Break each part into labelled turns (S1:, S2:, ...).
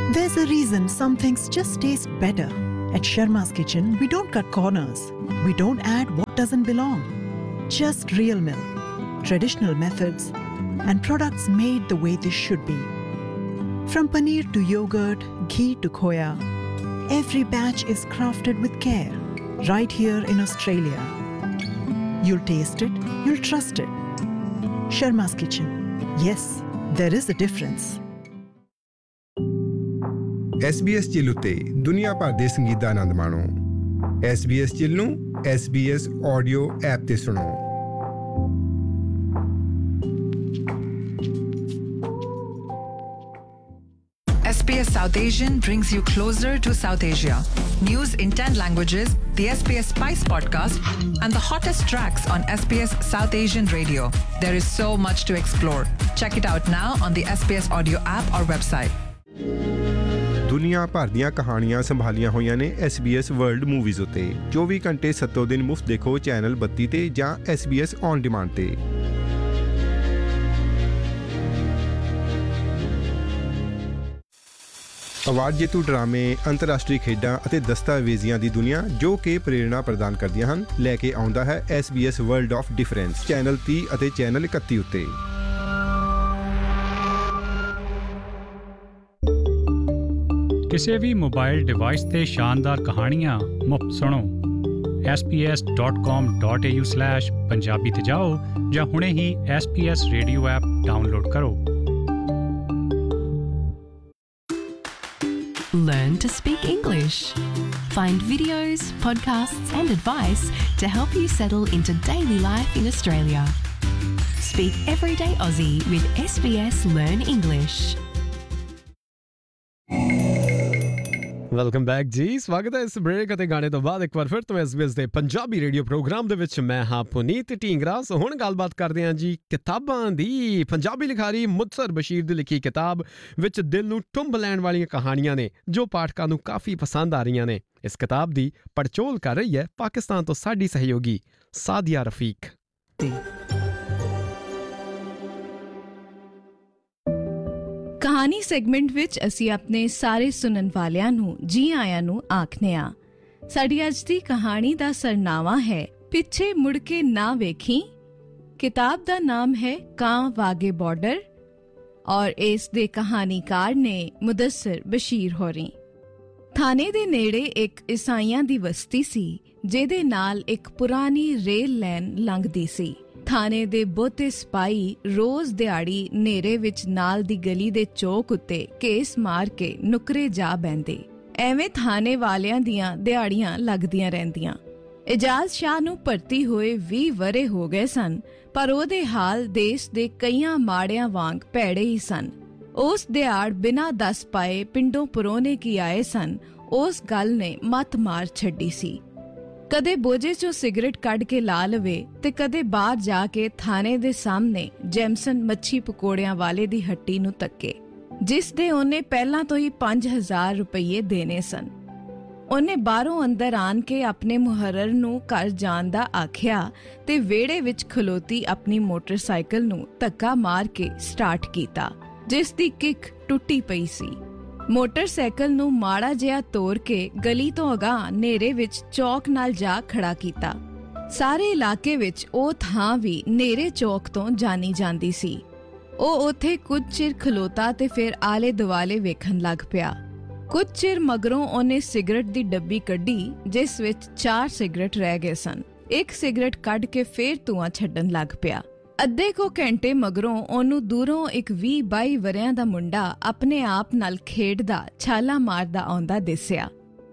S1: There's a reason some things just taste better. At Sharma's Kitchen, we don't cut corners. We don't add what doesn't belong. Just real milk, traditional methods, and products made the way they should be. From paneer to yogurt, ghee to khoya, every batch is crafted with care, right here in Australia. You'll taste it, you'll trust it. Sharma's Kitchen. Yes, there is a difference.
S2: SBS chill उत्ते दुनिया भर दे संगीत दा आनंद माणो। SBS chill नूं SBS audio app ते सुनो।
S3: SBS South Asian brings you closer to South Asia. News in 10 languages, the SBS Spice podcast, and the hottest tracks on SBS South Asian radio. There is so much to explore. Check it out now on the SBS audio app or website.
S2: ਦੁਨੀਆ ਭਰ ਦੀਆਂ ਕਹਾਣੀਆਂ ਸੰਭਾਲੀਆਂ ਹੋਈਆਂ ਨੇ SBS world movies ਉੱਤੇ। 24 ਘੰਟੇ 7 ਦਿਨ ਮੁਫਤ ਦੇਖੋ ਚੈਨਲ 32 ਤੇ ਜਾਂ SBS ਔਨ ਡਿਮਾਂਡ ਤੇ। ਅਵਾਰਡ ਜੇਤੂ ਡਰਾਮੇ, ਅੰਤਰਰਾਸ਼ਟਰੀ ਖੇਡਾਂ ਅਤੇ ਦਸਤਾਵੇਜ਼ੀਆਂ ਦੀ ਦੁਨੀਆ ਜੋ ਕਿ ਪ੍ਰੇਰਣਾ ਪ੍ਰਦਾਨ ਕਰਦੀਆਂ ਹਨ, ਲੈ ਕੇ ਆਉਂਦਾ ਹੈ SBS world of difference channel 30 ਅਤੇ ਚੈਨਲ 31 ਉੱਤੇ।
S4: ਕਿਸੇ ਵੀ ਮੋਬਾਈਲ ਡਿਵਾਈਸ ਤੇ ਸ਼ਾਨਦਾਰ ਕਹਾਣੀਆਂ ਮੁਫਤ ਸੁਣੋ। sbs.com.au/ਪੰਜਾਬੀ ਤੇ ਜਾਓ ਜਾਂ ਹੁਣੇ ਹੀ SBS ਰੇਡੀਓ ਐਪ ਡਾਊਨਲੋਡ ਕਰੋ।
S5: Learn to speak English. Find videos, podcasts and advice to help you settle into daily life in Australia. Speak everyday Aussie with SBS Learn English.
S6: Welcome back ਜੀ। ਸਵਾਗਤ ਹੈ ਇਸ break ਅਤੇ ਗਾਣੇ ਤੋਂ ਬਾਅਦ ਇੱਕ ਵਾਰ ਫਿਰ ਤੋਂ SBS ਦੇ ਪੰਜਾਬੀ ਰੇਡੀਓ ਪ੍ਰੋਗਰਾਮ ਦੇ ਵਿੱਚ। ਮੈਂ ਹਾਂ ਪੁਨੀਤ ਢੀਂਗਰਾ। ਸੋ ਹੁਣ ਗੱਲਬਾਤ ਕਰਦੇ ਹਾਂ ਜੀ ਕਿਤਾਬਾਂ ਦੀ। ਪੰਜਾਬੀ ਲਿਖਾਰੀ ਮੁਦੱਸਰ ਬਸ਼ੀਰ ਦੀ ਲਿਖੀ ਕਿਤਾਬ ਵਿੱਚ ਦਿਲ ਨੂੰ ਟੁੰਬ ਲੈਣ ਵਾਲੀਆਂ ਕਹਾਣੀਆਂ ਨੇ ਜੋ ਪਾਠਕਾਂ ਨੂੰ ਕਾਫੀ ਪਸੰਦ ਆ ਰਹੀਆਂ ਨੇ। ਇਸ ਕਿਤਾਬ ਦੀ ਪੜਚੋਲ ਕਰ ਰਹੀ ਹੈ ਪਾਕਿਸਤਾਨ ਤੋਂ ਸਾਡੀ ਸਹਿਯੋਗੀ ਸਾਦੀਆ ਰਫੀਕ।
S7: ਕਹਾਣੀ ਸੈਗਮੈਂਟ ਵਿੱਚ ਅਸੀਂ ਆਪਣੇ ਸਾਰੇ ਸੁਣਨ ਵਾਲਿਆਂ ਨੂੰ ਜੀ ਆਇਆਂ ਨੂੰ ਆਖਦੇ ਹਾਂ। ਸਾਡੀ ਅੱਜ ਦੀ ਕਹਾਣੀ ਦਾ ਸਰਨਾਮਾ ਹੈ ਪਿੱਛੇ ਮੁੜ ਕੇ ਨਾ ਵੇਖੀ। ਕਿਤਾਬ ਦਾ ਨਾਮ ਹੈ ਕਾਂ ਵਾਗੇ ਬਾਰਡਰ ਔਰ ਇਸ ਦੇ ਕਹਾਣੀਕਾਰ ਨੇ ਮੁਦੱਸਰ ਬਸ਼ੀਰ ਹੋਰੀ। ਥਾਣੇ ਦੇ ਨੇੜੇ ਇੱਕ ਈਸਾਈਆਂ ਦੀ ਬਸਤੀ ਸੀ ਜਿਹਦੇ ਨਾਲ ਇੱਕ ਪੁਰਾਣੀ ਰੇਲ ਲਾਈਨ ਲੰਘਦੀ ਸੀ। ਥਾਣੇ ਦੇ ਬਹੁਤੇ ਸਿਪਾਹੀ ਰੋਜ਼ ਦਿਹਾੜੀ ਨੇਰੇ ਵਿੱਚ ਨਾਲ ਦੀ ਗਲੀ ਦੇ ਚੌਕ ਉੱਤੇ ਕੇਸ ਮਾਰ ਕੇ ਨੁਕਰੇ ਜਾ ਬਹਿੰਦੇ। ਐਵੇਂ ਥਾਣੇ ਵਾਲਿਆਂ ਦੀਆਂ ਦਿਹਾੜੀਆਂ ਲੱਗਦੀਆਂ ਰਹਿੰਦੀਆਂ। ਇਜਾਜ਼ ਸ਼ਾਹ ਨੂੰ ਭਰਤੀ ਹੋਏ 20 ਵਰ੍ਹੇ ਹੋ ਗਏ ਸਨ, ਪਰ ਉਹਦੇ ਹਾਲ ਦੇਸ਼ ਦੇ ਕਈਆਂ ਮਾੜਿਆਂ ਵਾਂਗ ਭੈੜੇ ਹੀ ਸਨ। ਉਸ ਦਿਹਾੜ ਬਿਨਾਂ ਦੱਸ ਪਾਏ ਪਿੰਡੋਂ ਪਰੋਣੇ ਕੀ ਆਏ ਸਨ, ਉਸ ਗੱਲ ਨੇ ਮੱਤ ਮਾਰ ਛੱਡੀ ਸੀ। ਕਦੇ ਬੋਝੇ ਚੋਂ ਸਿਗਰਟ ਕੱਢ ਕੇ ਲਾ ਲਵੇ ਤੇ ਕਦੇ ਬਾਹਰ ਜਾ ਕੇ ਥਾਣੇ ਦੇ ਸਾਹਮਣੇ ਜੈਮਸਨ ਮੱਛੀ ਪਕੌੜਿਆਂ ਵਾਲੇ ਦੀ ਹੱਟੀ ਨੂੰ ਤੱਕੇ, ਜਿਸ ਦੇ ਉਹਨੇ ਪਹਿਲਾਂ ਤੋਂ ਹੀ 5000 ਰੁਪਏ ਦੇਣੇ ਸਨ। ਉਹਨੇ ਬਾਹਰੋਂ ਅੰਦਰ ਆਣ ਕੇ ਆਪਣੇ ਮੁਹੱਰਰ ਨੂੰ ਘਰ ਜਾਣ ਦਾ ਆਖਿਆ ਤੇ ਵਿਹੜੇ ਵਿੱਚ ਖਲੋਤੀ ਆਪਣੀ ਮੋਟਰਸਾਈਕਲ ਨੂੰ ਧੱਕਾ ਮਾਰ ਕੇ ਸਟਾਰਟ ਕੀਤਾ, ਜਿਸ ਦੀ ਕਿੱਕ ਟੁੱਟੀ ਪਈ ਸੀ। ਮੋਟਰਸਾਈਕਲ ਨੂੰ ਮਾੜਾ ਜਿਹਾ ਤੋੜ ਕੇ ਗਲੀ ਤੋਂ ਅਗਾਂਹ ਨੇਰੇ ਵਿੱਚ ਚੌਕ ਨਾਲ ਜਾ ਖੜਾ ਕੀਤਾ। ਸਾਰੇ ਇਲਾਕੇ ਵਿੱਚ ਉਹ ਥਾਂ ਵੀ ਨੇਰੇ ਚੌਕ ਤੋਂ ਜਾਣੀ ਜਾਂਦੀ ਸੀ। ਉਹ ਉੱਥੇ ਕੁਝ ਚਿਰ ਖਲੋਤਾ ਤੇ ਫਿਰ ਆਲੇ ਦੁਆਲੇ ਵੇਖਣ ਲੱਗ ਪਿਆ। ਕੁਝ ਚਿਰ ਮਗਰੋਂ ਉਹਨੇ ਸਿਗਰਟ ਦੀ ਡੱਬੀ ਕੱਢੀ, ਜਿਸ ਵਿੱਚ 4 ਸਿਗਰਟ ਰਹਿ ਗਏ ਸਨ। ਇੱਕ ਸਿਗਰਟ ਕੱਢ ਕੇ ਫਿਰ ਧੂੰਆਂ ਛੱਡਣ ਲੱਗ ਪਿਆ। ਅੱਧੇ ਕੁ ਘੰਟੇ ਮਗਰੋਂ ਉਹਨੂੰ ਦੂਰੋਂ ਇੱਕ 20-22 ਵਰ੍ਹਿਆਂ ਦਾ ਮੁੰਡਾ ਆਪਣੇ ਆਪ ਨਾਲ ਖੇਡਦਾ ਛਾਲਾਂ ਮਾਰਦਾ ਆਉਂਦਾ ਦਿਸਿਆ।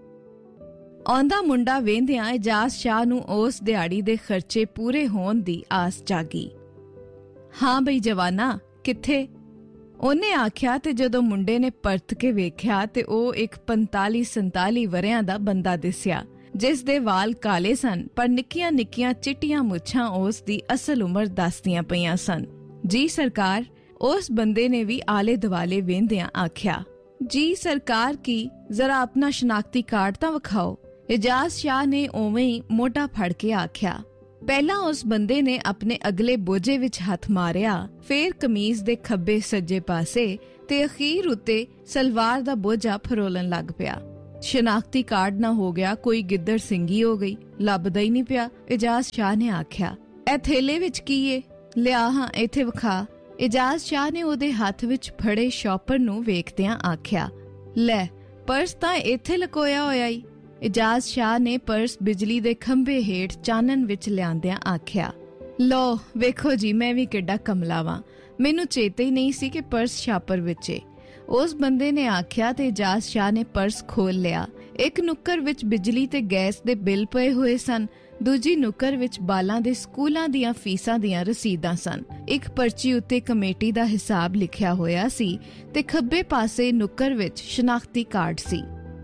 S7: ਆਉਂਦਾ ਮੁੰਡਾ ਵੇਂਦਿਆਂ ਇਜਾਜ਼ ਸ਼ਾਹ ਨੂੰ ਉਸ ਦਿਹਾੜੀ ਦੇ ਖਰਚੇ ਪੂਰੇ ਹੋਣ ਦੀ ਆਸ ਜਾਗੀ। ਹਾਂ ਬਈ ਜਵਾਨਾ, ਕਿੱਥੇ? ਉਹਨੇ ਆਖਿਆ ਤੇ ਜਦੋਂ ਮੁੰਡੇ ਨੇ ਪਰਤ ਕੇ ਵੇਖਿਆ ਤੇ ਉਹ ਇੱਕ 45-47 ਵਰ੍ਹਿਆਂ ਦਾ ਬੰਦਾ ਦਿਸਿਆ, ਜਿਸ ਦੇ ਵਾਲ ਕਾਲੇ ਸਨ ਪਰ ਨਿੱਕੀਆਂ ਨਿੱਕੀਆਂ ਚਿੱਟੀਆਂ ਮੁੱਛਾਂ ਉਸ ਦੀ ਅਸਲ ਉਮਰ ਦੱਸਦੀਆਂ ਪਈਆਂ ਸਨ। ਜੀ ਸਰਕਾਰ, ਉਸ ਬੰਦੇ ਨੇ ਵੀ ਆਲੇ ਦੁਆਲੇ ਵੇਂਦਿਆਂ ਆਖਿਆ। ਜੀ ਸਰਕਾਰ ਕੀ, ਜ਼ਰਾ ਆਪਣਾ ਸ਼ਨਾਖਤੀ ਕਾਰਡ ਤਾਂ ਵਿਖਾਓ। ਇਜਾਜ਼ ਸ਼ਾਹ ਨੇ ਉਵੇਂ ਹੀ ਮੋਢਾ ਫੜ ਕੇ ਆਖਿਆ। ਪਹਿਲਾਂ ਉਸ ਬੰਦੇ ਨੇ ਆਪਣੇ ਅਗਲੇ ਬੋਝੇ ਵਿੱਚ ਹੱਥ ਮਾਰਿਆ, ਫੇਰ ਕਮੀਜ਼ ਦੇ ਖੱਬੇ ਸੱਜੇ ਪਾਸੇ ਤੇ ਅਖੀਰ ਉੱਤੇ ਸਲਵਾਰ ਦਾ ਬੋਝਾ ਫਰੋਲਣ ਲੱਗ ਪਿਆ। ਸ਼ਨਾਖਤੀ ਕਾਰਡ ਨਾ ਹੋ ਗਿਆ, ਕੋਈ ਗਿੱਦੜ ਸਿੰਘੀ ਹੋ ਗਈ, ਲੱਭਦਾ ਹੀ ਨਹੀਂ ਪਿਆ। ਇਜਾਜ਼ ਸ਼ਾਹ ਨੇ ਆਖਿਆ, ਇਹ ਥੈਲੇ ਵਿੱਚ ਕੀ ਏ? ਲਿਆ ਹਾਂ ਇੱਥੇ ਵਿਖਾ। ਇਜਾਜ਼ ਸ਼ਾਹ ਨੇ ਉਹਦੇ ਹੱਥ ਵਿੱਚ ਫੜੇ ਸ਼ੌਪਰ ਨੂੰ ਵੇਖਦਿਆਂ ਆਖਿਆ, ਲੈ ਪਰਸ ਤਾਂ ਇੱਥੇ ਲਕੋਇਆ ਹੋਇਆ ਈ। ਇਜਾਜ਼ ਸ਼ਾਹ ਨੇ ਪਰਸ ਬਿਜਲੀ ਦੇ ਖੰਭੇ ਹੇਠ ਚਾਨਣ ਵਿੱਚ ਲਿਆਂਦਿਆਂ ਆਖਿਆ, ਲੋ ਵੇਖੋ ਜੀ, ਮੈਂ ਵੀ ਕਿੱਡਾ ਕਮਲਾ ਵਾਂ, ਮੈਨੂੰ ਚੇਤੇ ਹੀ ਨਹੀਂ ਸੀ ਕਿ ਪਰਸ ਸ਼ਾਪਰ ਵਿੱਚ ਏ। ਉਸ ਬੰਦੇ ਨੇ ਆਖਿਆ ਤੇ ਇਜਾਜ਼ ਸ਼ਾਹ ਨੇ ਪਰਸ ਖੋਲ ਲਿਆ। ਇੱਕ ਨੁੱਕਰ ਵਿੱਚ ਬਿਜਲੀ ਤੇ ਗੈਸ ਦੇ ਬਿੱਲ ਪਏ ਹੋਏ ਸਨ, ਦੂਜੀ ਨੁੱਕਰ ਵਿੱਚ ਬਾਲਾਂ ਦੇ ਸਕੂਲਾਂ ਦੀਆਂ ਫੀਸਾਂ ਦੀਆਂ ਰਸੀਦਾਂ ਸਨ। ਇੱਕ ਪਰਚੀ ਉੱਤੇ ਕਮੇਟੀ ਦਾ ਹਿਸਾਬ ਲਿਖਿਆ ਹੋਇਆ ਸੀ ਤੇ ਖੱਬੇ ਪਾਸੇ ਨੁੱਕਰ ਵਿੱਚ ਸ਼ਨਾਖਤੀ ਕਾਰਡ ਸੀ।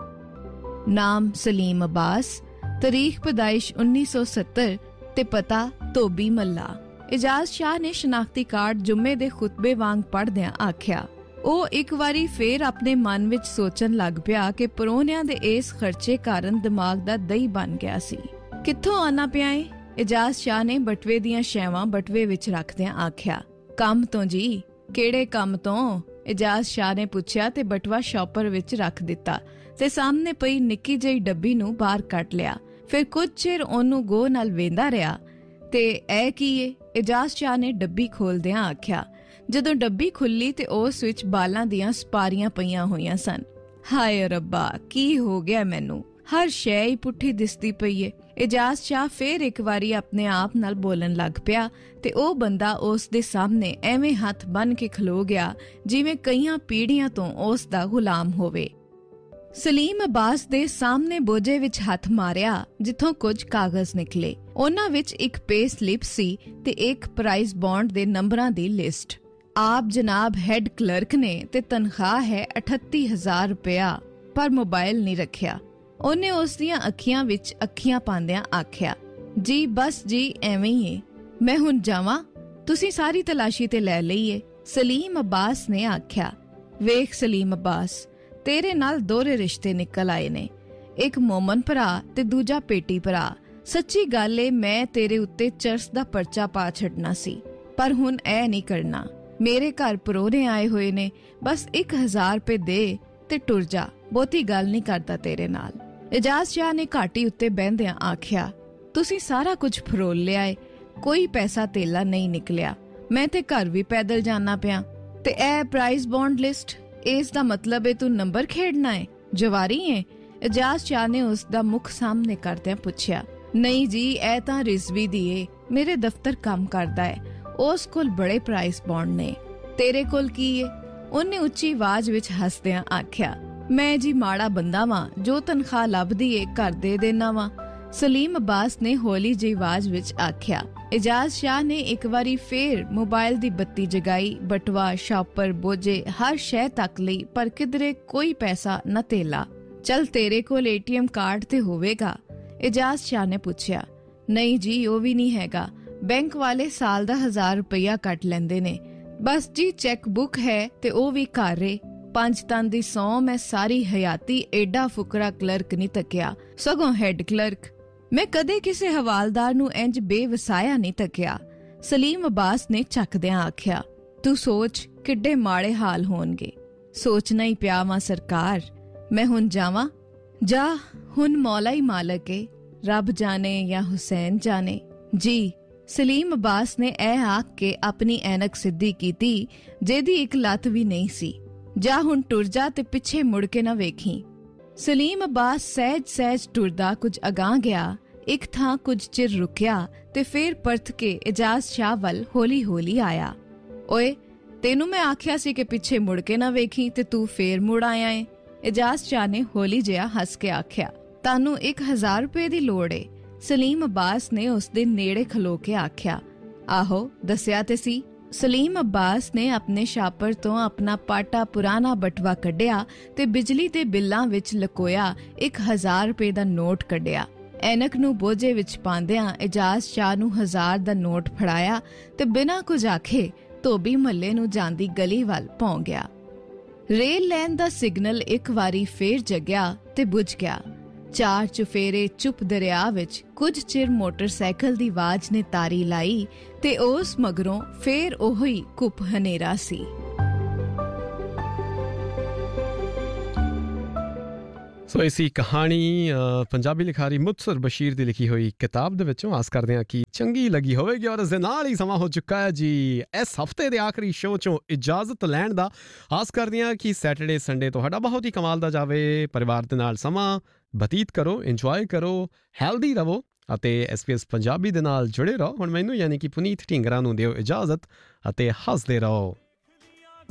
S7: ਨਾਮ ਸਲੀਮ ਅਬਾਸ, ਤਾਰੀਖ ਪੈਦਾਇਸ਼ 1970 ਤੇ ਪਤਾ ਧੋਬੀ ਮੱਲਾ। ਇਜਾਜ਼ ਸ਼ਾਹ ਨੇ ਸ਼ਨਾਖਤੀ ਕਾਰਡ ਜੁਮੇ ਦੇ ਖੁਤਬੇ ਵਾਂਗ ਪੜ੍ਹਦਿਆਂ ਆਖਿਆ। ਉਹ ਇੱਕ ਵਾਰੀ ਫੇਰ ਆਪਣੇ ਮਨ ਵਿੱਚ ਸੋਚਣ ਲੱਗ ਪਿਆ ਕਿ ਪਰੋਣਿਆਂ ਦੇ ਇਸ ਖਰਚੇ ਕਾਰਨ ਦਿਮਾਗ ਦਾ ਦਹੀਂ ਬਣ ਗਿਆ ਸੀ। ਕਿੱਥੋਂ ਆਣਾ ਪਿਆ ਏ? ਇਜਾਜ਼ ਸ਼ਾਹ ਨੇ ਬਟਵੇ ਦੀਆਂ ਸ਼ੈਵਾਂ ਬਟਵੇ ਵਿੱਚ ਰੱਖਦਿਆਂ ਆਖਿਆ। ਕੰਮ ਤੋਂ ਜੀ। ਕਿਹੜੇ ਕੰਮ ਤੋਂ? ਇਜਾਜ਼ ਸ਼ਾਹ ਨੇ ਪੁੱਛਿਆ ਤੇ ਬਟਵਾ ਸ਼ੌਪਰ ਵਿੱਚ ਰੱਖ ਦਿੱਤਾ ਤੇ ਸਾਹਮਣੇ ਪਈ ਨਿੱਕੀ ਜਿਹੀ ਡੱਬੀ ਨੂੰ ਬਾਹਰ ਕੱਢ ਲਿਆ। ਫਿਰ ਕੁਝ ਚਿਰ ਉਹਨੂੰ ਗੋਹ ਨਾਲ ਵੇਂਦਾ ਰਿਹਾ। ਤੇ ਇਹ ਕੀ ਏ? ਇਜਾਜ਼ ਸ਼ਾਹ ਨੇ ਡੱਬੀ ਖੋਲਦਿਆਂ ਆਖਿਆ। ਜਦੋਂ ਡੱਬੀ ਖੁੱਲੀ ਤੇ ਉਸ ਵਿੱਚ ਬਾਲਾਂ ਦੀਆਂ ਸਪਾਰੀਆਂ ਪਈਆਂ ਹੋਈਆਂ ਸਨ। ਹਾਏ ਰੱਬਾ, ਕੀ ਹੋ ਗਿਆ ਮੈਨੂੰ? ਹਰ ਸ਼ੈ ਹੀ ਪੁੱਠੀ ਦਿਸਦੀ ਪਈ ਏ। ਇਜਾਜ਼ ਸ਼ਾਹ ਫੇਰ ਇੱਕ ਵਾਰੀ ਆਪਣੇ ਆਪ ਨਾਲ ਬੋਲਣ ਲੱਗ ਪਿਆ ਤੇ ਉਹ ਬੰਦਾ ਉਸ ਦੇ ਸਾਹਮਣੇ ਐਵੇਂ ਹੱਥ ਬੰਨ ਕੇ ਖਲੋ ਗਿਆ ਜਿਵੇਂ ਕਈਆਂ ਪੀੜ੍ਹੀਆਂ ਤੋਂ ਉਸ ਦਾ ਗੁਲਾਮ ਹੋਵੇ। ਸਲੀਮ ਅਬਾਸ ਦੇ ਸਾਹਮਣੇ ਬੋਝੇ ਵਿੱਚ ਹੱਥ ਮਾਰਿਆ ਜਿੱਥੋਂ ਕੁਝ ਕਾਗਜ਼ ਨਿਕਲੇ। ਉਹਨਾਂ ਵਿੱਚ ਇੱਕ ਪੇ ਸਲਿਪ ਸੀ ਤੇ ਇੱਕ ਪ੍ਰਾਈਜ਼ ਬੌਂਡ ਦੇ ਨੰਬਰਾਂ ਦੀ ਲਿਸਟ। ਆਪ ਜਨਾਬ ਹੈਡ ਕਲਰਕ ਨੇ ਤੇ ਤਨਖਾਹ ਹੈ 38,000 ਰੁਪਇਆ, ਪਰ ਮੋਬਾਈਲ ਨਹੀਂ ਰੱਖਿਆ। ਉਹਨੇ ਉਸ ਦੀਆਂ ਅੱਖੀਆਂ ਵਿੱਚ ਅੱਖੀਆਂ ਪਾਉਂਦਿਆਂ ਆਖਿਆ, ਜੀ ਬਸ ਜੀ ਐਵੇਂ ਹੀ ਏ, ਮੈਂ ਹੁਣ ਜਾਵਾਂ? ਤੁਸੀਂ ਸਾਰੀ ਤਲਾਸ਼ੀ ਤੇ ਲੈ ਲਈਏ। ਸਲੀਮ ਅਬਾਸ ਨੇ ਆਖਿਆ। ਵੇਖ ਸਲੀਮ ਅਬਾਸ, ਤੇਰੇ ਨਾਲ ਦੋਹਰੇ ਰਿਸ਼ਤੇ ਨਿਕਲ ਆਏ ਨੇ, ਇੱਕ ਮੋਮਨ ਭਰਾ ਤੇ ਦੂਜਾ ਪੇਟੀ ਭਰਾ। ਸੱਚੀ ਗੱਲ ਏ, ਮੈਂ ਤੇਰੇ ਉੱਤੇ ਚਰਸ ਦਾ ਪਰਚਾ ਪਾ ਛੱਡਣਾ ਸੀ, ਪਰ ਹੁਣ ਇਹ ਨਹੀਂ ਕਰਨਾ। ਮੇਰੇ ਘਰ ਪਰੋਣੇ ਆਏ ਹੋਏ ਨੇ, ਬਸ 1,000 ਰੁਪਏ ਦੇ ਤੇ ਟੁਰ ਜਾ, ਬਹੁਤੀ ਗੱਲ ਨਹੀਂ ਕਰਦਾ ਤੇਰੇ ਨਾਲ। ਇਜਾਜ਼ ਸ਼ਾਹ ਨੇ ਘਾਟੀ ਉੱਤੇ ਬਹਿੰਦਿਆਂ ਆਖਿਆ, ਤੁਸੀਂ ਸਾਰਾ ਕੁਝ ਫਰੋਲ ਲਿਆ ਏ, ਕੋਈ ਪੈਸਾ ਧੇਲਾ ਨਹੀਂ ਨਿਕਲਿਆ। ਮੈਂ ਤੇ ਘਰ ਵੀ ਪੈਦਲ ਜਾਣਾ ਪਿਆ। ਤੇ ਇਹ ਪ੍ਰਾਈਜ਼ ਬੌਂਡ ਲਿਸਟ, ਇਸ ਦਾ ਮਤਲਬ ਏ ਤੂੰ ਨੰਬਰ ਖੇਡਣਾ ਏ, ਜਵਾਰੀ ਏ? ਇਜਾਜ਼ ਸ਼ਾਹ ਨੇ ਉਸ ਦਾ ਮੁਖ ਸਾਹਮਣੇ ਕਰਦਿਆਂ ਪੁੱਛਿਆ। ਨਹੀਂ ਜੀ, ਇਹ ਤਾਂ ਰਿਜ਼ਵੀ ਦੀ ਏ, ਮੇਰੇ ਦਫ਼ਤਰ ਕੰਮ ਕਰਦਾ ਏ, ਉਸ ਕੋਲ ਬੜੇ ਪ੍ਰਾਈਜ਼ ਬੌਂਡ ਨੇ। ਤੇਰੇ ਕੋਲ ਕੀ ਏ? ਉਹਨੇ ਉੱਚੀ ਆਵਾਜ਼ ਵਿੱਚ ਹੱਸਦਿਆਂ ਆਖਿਆ। ਮੈਂ ਜੀ ਮਾੜਾ ਬੰਦਾ ਵਾਂ, ਜੋ ਤਨਖਾਹ ਲੱਭਦੀ ਏ ਘਰ ਦੇ ਦੇਣਾ ਵਾਂ। ਸਲੀਮ ਅਬਾਸ ਨੇ ਹੌਲੀ ਜਿਹੀ ਆਵਾਜ਼ ਵਿੱਚ ਆਖਿਆ। ਇਜਾਜ਼ ਸ਼ਾਹ ਨੇ ਇੱਕ ਵਾਰੀ ਫੇਰ ਮੋਬਾਈਲ ਦੀ ਬੱਤੀ ਜਗਾਈ। ਬਟਵਾ, ਸ਼ਾਪਰ, ਬੋਝੇ, ਹਰ ਸ਼ੈ ਤੱਕ ਲਈ, ਪਰ ਕਿਧਰੇ ਕੋਈ ਪੈਸਾ ਨਾ ਧੇਲਾ। ਚੱਲ ਤੇਰੇ ਕੋਲ ATM ਕਾਰਡ ਤੇ ਹੋਵੇਗਾ? ਇਜਾਜ਼ ਸ਼ਾਹ ਨੇ ਪੁੱਛਿਆ। ਨਹੀਂ ਜੀ, ਉਹ ਵੀ ਨਹੀਂ ਹੈਗਾ। ਬੈਂਕ ਵਾਲੇ ਸਾਲ ਦਾ 1,000 ਰੁਪਇਆ ਕੱਟ ਲੈਂਦੇ ਨੇ। ਬਸ ਜੀ ਚੈੱਕ ਬੁੱਕ ਹੈ ਤੇ ਉਹ ਵੀ ਘਰ ਏ। 5 ਤਨ ਦੀ ਸੌਂ, ਮੈਂ ਸਾਰੀ ਹਯਾਤੀ ਏਡਾ ਫੁਕਰਾ ਕਲਰਕ ਨਹੀਂ ਤੱਕਿਆ, ਸਗੋਂ ਹੈਡ ਕਲਰਕ। ਮੈਂ ਕਦੇ ਕਿਸੇ ਹਵਾਲਦਾਰ ਨੂੰ ਇੰਜ ਬੇਵਸਾਇਆ ਨਹੀਂ ਤੱਕਿਆ। ਸਲੀਮ ਅਬਾਸ ਨੇ ਚੱਕਦਿਆਂ ਆਖਿਆ। ਤੂੰ ਸੋਚ ਕਿੱਡੇ ਮਾੜੇ ਹਾਲ ਹੋਣਗੇ। ਸੋਚਣਾ ਹੀ ਪਿਆ ਵਾਂ ਸਰਕਾਰ। ਮੈਂ ਹੁਣ ਜਾਵਾਂ? ਜਾ, ਹੁਣ ਮੌਲਾ ਹੀ ਮਾਲਕ ਏ, ਰੱਬ ਜਾਣੇ ਜਾਂ ਹੁਸੈਨ ਜਾਣੇ। ਜੀ। ਸਲੀਮ ਅਬਾਸ ਨੇ ਇਹ ਆਖ ਕੇ ਆਪਣੀ ਐਨਕ ਸਿੱਧੀ ਕੀਤੀ, ਜਿਹਦੀ ਇੱਕ ਲੱਤ ਵੀ ਨਹੀਂ ਸੀ। ਜਾ ਹੁਣ ਟੁਰ ਜਾ ਤੇ ਪਿੱਛੇ ਮੁੜ ਕੇ ਨਾ ਵੇਖੀ। ਸਲੀਮ ਅਬਾਸ ਸਹਿਜ ਟੁਰਦਾ ਕੁਝ ਅਗਾਂਹ ਗਿਆ। ਇੱਕ ਥਾਂ ਕੁਝ ਚਿਰ ਰੁਕਿਆ ਤੇ ਫੇਰ ਪਰਤ ਕੇ ਇਜਾਜ਼ ਸ਼ਾਹ ਵੱਲ ਹੌਲੀ ਆਇਆ। ਓਏ, ਤੈਨੂੰ ਮੈਂ ਆਖਿਆ ਸੀ ਕਿ ਪਿੱਛੇ ਮੁੜ ਕੇ ਨਾ ਵੇਖੀ ਤੇ ਤੂੰ ਫੇਰ ਮੁੜ ਆਇਆ ਏ। ਇਜਾਜ਼ ਸ਼ਾਹ ਨੇ ਹੌਲੀ ਜਿਹਾ ਹੱਸ ਕੇ ਆਖਿਆ। ਤੁਹਾਨੂੰ 1,000 ਰੁਪਏ ਦੀ ਲੋੜ ਏ? ਸਲੀਮ ਅਬਾਸ ਨੇ ਉਸ ਦੇ ਨੇੜੇ ਖਲੋ ਕੇ ਆਖਿਆ। ਆਹੋ, ਦੱਸਿਆ ਤੇ ਸੀ। ਸਲੀਮ ਅਬਾਸ ਨੇ ਆਪਣੇ ਸ਼ਾਪਰ ਤੋਂ ਆਪਣਾ ਪਾਟਾ ਪੁਰਾਣਾ ਬਟਵਾ ਕੱਢਿਆ ਤੇ ਬਿਜਲੀ ਦੇ ਬਿੱਲਾਂ ਵਿੱਚ ਲਕੋਇਆ 1,000 ਰੁਪਏ ਦਾ ਨੋਟ ਕੱਢਿਆ। ਐਨਕ ਨੂੰ ਬੋਝੇ ਵਿੱਚ ਪਾਉਂਦਿਆਂ ਇਜਾਜ਼ ਸ਼ਾਹ ਨੂੰ 1,000 ਦਾ ਨੋਟ ਫੜਾਇਆ ਤੇ ਬਿਨਾਂ ਕੁਝ ਆਖੇ ਧੋਬੀ ਮਹੱਲੇ ਨੂੰ ਜਾਂਦੀ ਗਲੀ ਵੱਲ ਭੌਂ ਗਿਆ। ਰੇਲ ਲਾਈਨ ਦਾ ਸਿਗਨਲ ਇੱਕ ਵਾਰੀ ਫੇਰ ਜਗਿਆ ਤੇ ਬੁਝ ਗਿਆ। 4 ਚੁਫੇਰੇ ਚੁੱਪ ਦਰਿਆ ਵਿੱਚ ਕੁਝ ਚਿਰ ਮੋਟਰਸਾਈਕਲ ਦੀ ਆਵਾਜ਼ ਨੇ ਤਾਰੀ ਲਾਈ ਤੇ ਉਸ ਮਗਰੋਂ ਫੇਰ ਉਹੀ ਘੁੱਪ ਹਨੇਰਾ ਸੀ।
S6: ਸੋ ਇਸੀ ਕਹਾਣੀ ਪੰਜਾਬੀ ਲਿਖਾਰੀ ਮੁਤਸਰ ਬਸ਼ੀਰ ਦੀ ਲਿਖੀ ਹੋਈ ਕਿਤਾਬ ਦੇ ਵਿੱਚੋਂ ਆਸ ਕਰਦੇ ਹਾਂ ਕਿ ਚੰਗੀ ਲੱਗੀ ਹੋਵੇਗੀ। ਔਰ ਇਸ ਦੇ ਨਾਲ ਹੀ ਸਮਾਂ ਹੋ ਚੁੱਕਾ ਹੈ ਜੀ ਇਸ ਹਫਤੇ ਦੇ ਆਖਰੀ ਸ਼ੋਅ 'ਚੋਂ ਇਜਾਜ਼ਤ ਲੈਣ ਦਾ। ਆਸ ਕਰਦੇ ਹਾਂ ਕਿ ਸੈਟਰਡੇ ਸੰਡੇ ਤੁਹਾਡਾ ਬਹੁਤ ਹੀ ਕਮਾਲ ਦਾ ਜਾਵੇ। ਪਰਿਵਾਰ ਦੇ ਨਾਲ ਸਮਾਂ ਬਤੀਤ ਕਰੋ, ਇੰਜੋਏ ਕਰੋ, ਹੈਲਦੀ ਰਹੋ ਅਤੇ SBS ਪੰਜਾਬੀ ਦੇ ਨਾਲ ਜੁੜੇ ਰਹੋ। ਹੁਣ ਮੈਨੂੰ ਯਾਨੀ ਕਿ ਪੁਨੀਤ ਢੀਂਗਰਾ ਨੂੰ ਦਿਓ ਇਜਾਜ਼ਤ ਅਤੇ ਹੱਸਦੇ ਰਹੋ।